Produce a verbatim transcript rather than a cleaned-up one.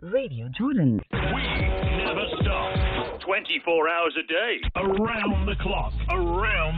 Radio Jordan. We never stop. twenty-four hours a day. Around the clock. Around